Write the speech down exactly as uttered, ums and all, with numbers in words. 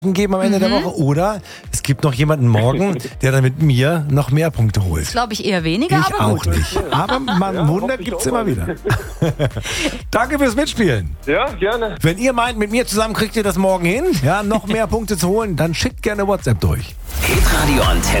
geben am Ende Mhm. der Woche. Oder es gibt noch jemanden morgen, der dann mit mir noch mehr Punkte holt. Glaube ich eher weniger, Ich aber auch gut. nicht. Aber man Ja, Wunder hoffe ich gibt's auch immer mal. wieder. Danke fürs Mitspielen. Ja, gerne. Wenn ihr meint, mit mir zusammen kriegt ihr das morgen hin, ja, noch mehr Punkte zu holen, dann schickt gerne WhatsApp durch. Hitradio Antenne.